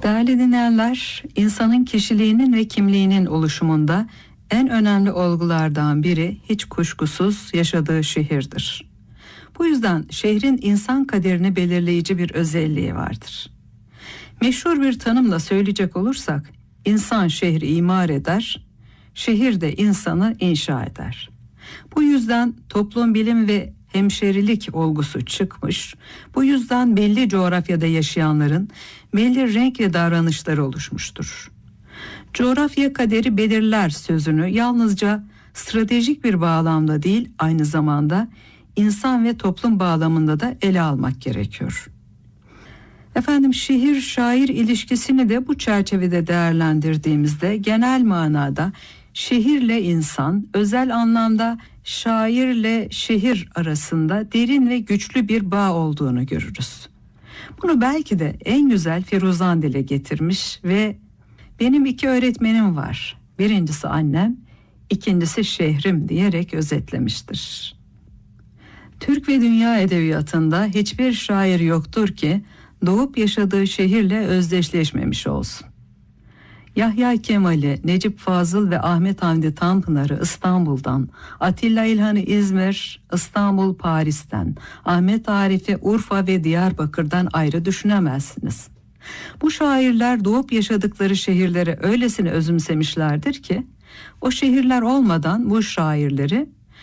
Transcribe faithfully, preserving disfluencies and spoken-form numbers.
Değerli dinleyenler, insanın kişiliğinin ve kimliğinin oluşumunda en önemli olgulardan biri hiç kuşkusuz yaşadığı şehirdir. Bu yüzden şehrin insan kaderini belirleyici bir özelliği vardır. Meşhur bir tanımla söyleyecek olursak, insan şehri imar eder, şehir de insanı inşa eder. Bu yüzden toplum bilim ve hemşerilik olgusu çıkmış, bu yüzden belli coğrafyada yaşayanların belli renk ve davranışları oluşmuştur. Coğrafya kaderi belirler sözünü yalnızca stratejik bir bağlamda değil, aynı zamanda insan ve toplum bağlamında da ele almak gerekiyor. Efendim, şehir-şair ilişkisini de bu çerçevede değerlendirdiğimizde genel manada şehirle insan, özel anlamda şairle şehir arasında derin ve güçlü bir bağ olduğunu görürüz. Bunu belki de en güzel Firuzan dile getirmiş ve benim iki öğretmenim var. Birincisi annem, ikincisi şehrim diyerek özetlemiştir. Türk ve dünya edebiyatında hiçbir şair yoktur ki doğup yaşadığı şehirle özdeşleşmemiş olsun. Yahya Kemal'i, Necip Fazıl ve Ahmet Hamdi Tanpınar'ı İstanbul'dan, Atilla İlhan'ı İzmir, İstanbul Paris'ten, Ahmet Arif'i Urfa ve Diyarbakır'dan ayrı düşünemezsiniz. Bu şairler doğup yaşadıkları şehirleri öylesine özümsemişlerdir ki, o şehirler olmadan bu şairleri